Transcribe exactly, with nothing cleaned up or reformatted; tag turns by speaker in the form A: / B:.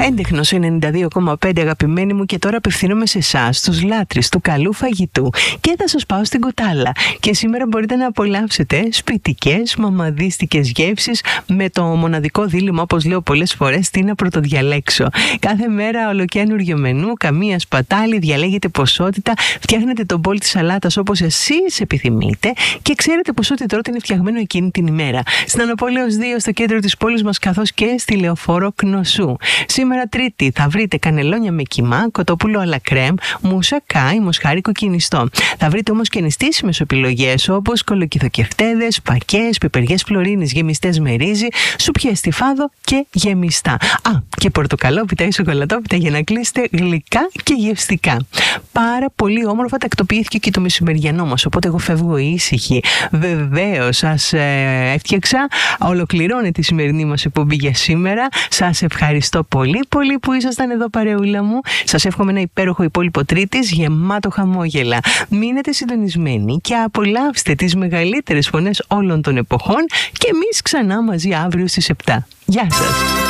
A: Έντεχνος ενενήντα δύο κόμμα πέντε, αγαπημένοι μου, και τώρα απευθύνομαι σε εσάς, τους λάτρεις του καλού φαγητού, και θα σας πάω στην κουτάλα. Και σήμερα μπορείτε να απολαύσετε σπιτικές, μαμαδίστικες γεύσεις με το μοναδικό δίλημμα, όπως λέω πολλές φορές, τι να πρωτοδιαλέξω. Κάθε μέρα ολοκαίνουργιο μενού, καμία σπατάλη, διαλέγετε ποσότητα, φτιάχνετε τον μπολ της σαλάτας όπως εσείς επιθυμείτε και ξέρετε πως ό,τι τρώτε είναι φτιαγμένο εκείνη την ημέρα. Στην Ανοπόλεως δύο, στο κέντρο της πόλης μας, καθώς και στη Λεωφόρο Κνωσού. Σήμερα Τρίτη θα βρείτε κανελόνια με κιμά, κοτόπουλο αλα κρέμ, μουσακά ή μοσχάρι κοκκινιστό. Θα βρείτε όμως και νηστίσιμες επιλογές όπως κολοκυθοκεφτέδες, πακές, πιπεριές φλωρίνης γεμιστές με ρύζι, σουπιές στιφάδο και γεμιστά. Α, και πορτοκαλόπιτα ή σοκολατόπιτα για να κλείσετε γλυκά και γευστικά. Πάρα πολύ όμορφα τακτοποιήθηκε και το μεσημεριανό μας, οπότε εγώ φεύγω ήσυχη. Βεβαίως, σας ε, έφτιαξα, ολοκληρώνει τη σημερινή μας εκπομπή για σήμερα. Σας ευχαριστώ πολύ πολύ που ήσασταν εδώ, παρεούλα μου. Σας εύχομαι ένα υπέροχο υπόλοιπο Τρίτης γεμάτο χαμόγελα. Μείνετε συντονισμένοι και απολαύστε τις μεγαλύτερες φωνές όλων των εποχών και εμείς ξανά μαζί αύριο στις επτά. Γεια σας!